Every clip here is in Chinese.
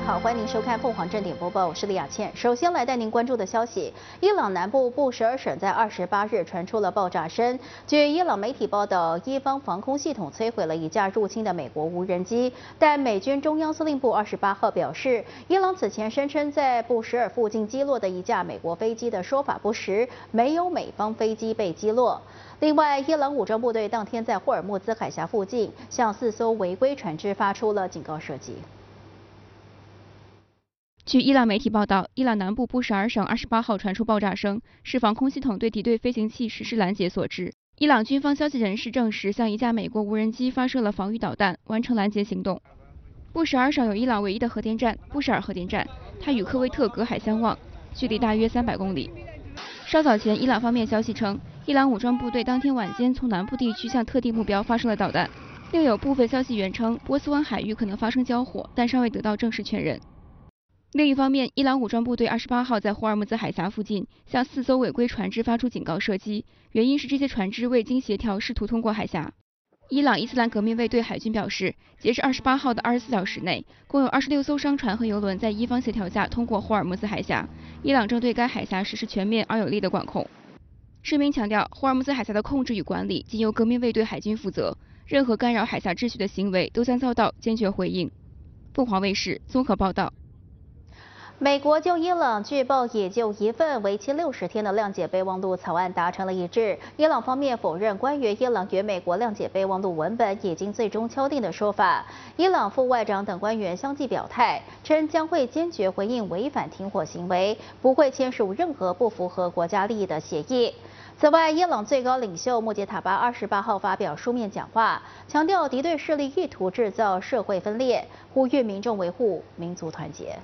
好，欢迎您收看凤凰正点播报，我是李雅倩。首先来带您关注的消息，伊朗南部布什尔省在28日传出了爆炸声。据伊朗媒体报道，伊方防空系统摧毁了一架入侵的美国无人机，但美军中央司令部28号表示，伊朗此前声称在布什尔附近击落的一架美国飞机的说法不实，没有美方飞机被击落。另外，伊朗武装部队当天在霍尔木兹海峡附近向4艘违规船只发出了警告射击。 据伊朗媒体报道，伊朗南部布什尔省28号传出爆炸声，是防空系统对敌对飞行器实施拦截所致。伊朗军方消息人士证实，向一架美国无人机发射了防御导弹，完成拦截行动。布什尔省有伊朗唯一的核电站——布什尔核电站，它与科威特隔海相望，距离大约300公里。稍早前，伊朗方面消息称，伊朗武装部队当天晚间从南部地区向特定目标发射了导弹。另有部分消息源称，波斯湾海域可能发生交火，但尚未得到正式确认。另一方面，伊朗武装部队28号在霍尔木兹海峡附近向4艘违规船只发出警告射击，原因是这些船只未经协调试图通过海峡。伊朗伊斯兰革命卫队海军表示，截至28号的24小时内，共有26艘商船和油轮在伊方协调下通过霍尔木兹海峡。伊朗正对该海峡实施全面而有力的管控。声明强调，霍尔木兹海峡的控制与管理仅由革命卫队海军负责，任何干扰海峡秩序的行为都将遭到坚决回应。凤凰卫视综合报道。 美国就伊朗据报也就一份为期60天的谅解备忘录草案达成了一致。伊朗方面否认关于伊朗与美国谅解备忘录文本已经最终敲定的说法。伊朗副外长等官员相继表态，称将会坚决回应违反停火行为，不会签署任何不符合国家利益的协议。此外，伊朗最高领袖穆杰塔巴28号发表书面讲话，强调敌对势力意图制造社会分裂，呼吁民众维护民族团结。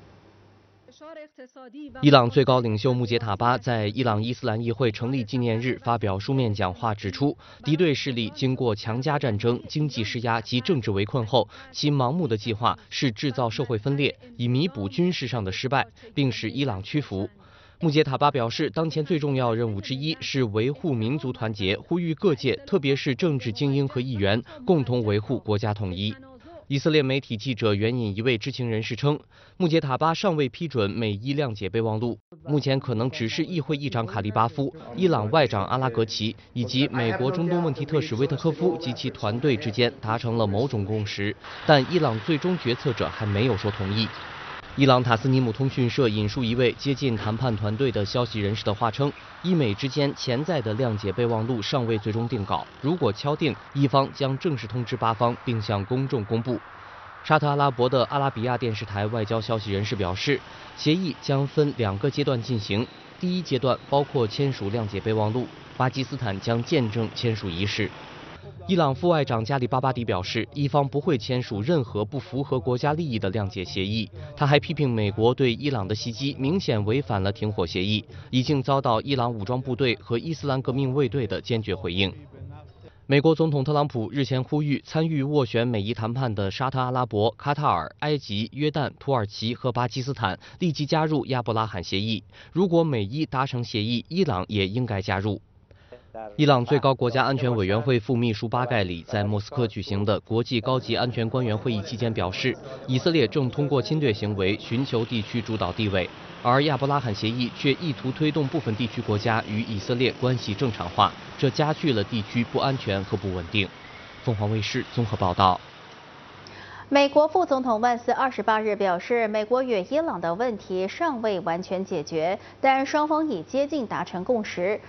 伊朗最高领袖穆杰塔巴在伊朗伊斯兰议会成立纪念日发表书面讲话，指出，敌对势力经过强加战争、经济施压及政治围困后，其盲目的计划是制造社会分裂，以弥补军事上的失败，并使伊朗屈服。穆杰塔巴表示，当前最重要任务之一是维护民族团结，呼吁各界，特别是政治精英和议员，共同维护国家统一。以色列媒体记者援引一位知情人士称，穆杰塔巴尚未批准美伊谅解备忘录，目前可能只是议会议长卡利巴夫、伊朗外长阿拉格齐以及美国中东问题特使威特科夫及其团队之间达成了某种共识，但伊朗最终决策者还没有说同意。伊朗塔斯尼姆通讯社引述一位接近谈判团队的消息人士的话称，伊美之间潜在的谅解备忘录尚未最终定稿，如果敲定，伊方将正式通知巴方并向公众公布。沙特阿拉伯的阿拉比亚电视台外交消息人士表示，协议将分2个阶段进行，第一阶段包括签署谅解备忘录，巴基斯坦将见证签署仪式。伊朗副外长加里巴巴迪表示，伊方不会签署任何不符合国家利益的谅解协议。他还批评美国对伊朗的袭击明显违反了停火协议，已经遭到伊朗武装部队和伊斯兰革命卫队的坚决回应。美国总统特朗普日前呼吁参与斡旋美伊谈判的沙特阿拉伯、卡塔尔、埃及、约旦、土耳其和巴基斯坦立即加入亚伯拉罕协议。如果美伊达成协议，伊朗也应该加入。伊朗最高国家安全委员会副秘书巴盖里在莫斯科举行的国际高级安全官员会议期间表示，以色列正通过侵略行为寻求地区主导地位，而亚伯拉罕协议却意图推动部分地区国家与以色列关系正常化，这加剧了地区不安全和不稳定。凤凰卫视综合报道。 美国副总统万斯28日表示，美国与伊朗的问题尚未完全解决，但双方已接近达成共识。